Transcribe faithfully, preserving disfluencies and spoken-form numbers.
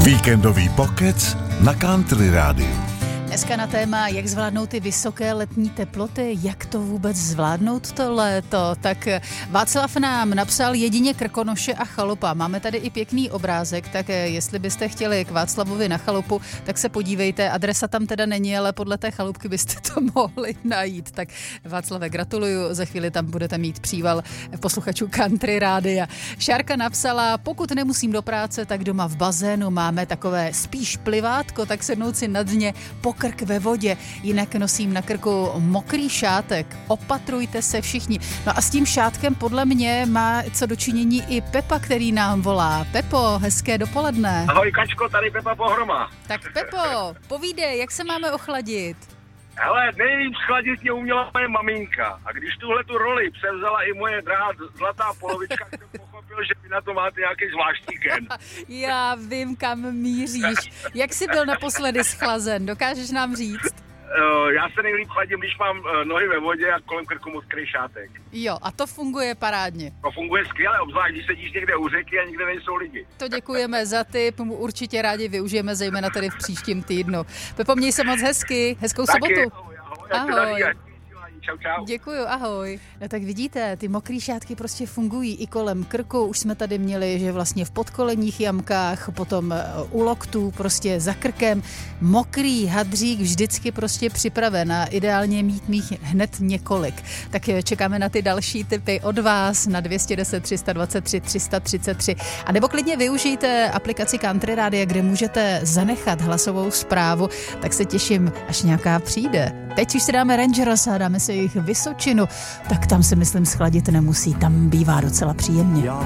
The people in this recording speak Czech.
Víkendový pokec na Country Rádiu. Dneska na téma, jak zvládnout ty vysoké letní teploty, jak to vůbec zvládnout to léto. Tak Václav nám napsal jedině Krkonoše a chalupa. Máme tady i pěkný obrázek, tak jestli byste chtěli k Václavovi na chalupu, tak se podívejte. Adresa tam teda není, ale podle té chalupky byste to mohli najít. Tak Václave, gratuluju, za chvíli tam budete mít příval posluchačů Country Rádia. Šárka napsala, pokud nemusím do práce, tak doma v bazénu máme takové spíš plivátko, tak sednout si na dně po krk ve vodě, jinak nosím na krku mokrý šátek. Opatrujte se všichni. No a s tím šátkem podle mě má co dočinění i Pepa, který nám volá. Pepo, hezké dopoledne. Ahoj Kačko, tady Pepa Pohroma. Tak Pepo, povídej, jak se máme ochladit? Hele, nejlíp schladit mě uměla moje maminka. A když tuhle tu roli převzala i moje drahá zlatá polovička, jsem pochopil, že vy na to máte nějaký zvláštní gen. Já vím, kam míříš. Jak jsi byl naposledy schlazen? Dokážeš nám říct? Uh, já se nejlíp chladím, když mám uh, nohy ve vodě a kolem krku mokrý šátek. Jo, a to funguje parádně. To funguje skvěle, obzvlášť když sedíš někde u řeky a nikde nejsou lidi. To děkujeme za tip, mu určitě rádi využijeme, zejména tady v příštím týdnu. Pepo, měj se moc hezky, hezkou Taky, sobotu. Ahoj. Ahoj. Čau, čau. Děkuju, ahoj. No tak vidíte, ty mokrý šátky prostě fungují i kolem krku. Už jsme tady měli, že vlastně v podkolenních jamkách, potom u loktů, prostě za krkem. Mokrý hadřík vždycky prostě připraven a ideálně mít mých hned několik. Tak čekáme na ty další tipy od vás na dvě stě deset, tři sta dvacet tři, tři sta třicet tři. A nebo klidně využijte aplikaci Country Rádia, kde můžete zanechat hlasovou zprávu, tak se těším, až nějaká přijde. Teď už si dáme Rangers a dáme si jejich Vysočinu, tak tam se myslím schladit nemusí, tam bývá docela příjemně.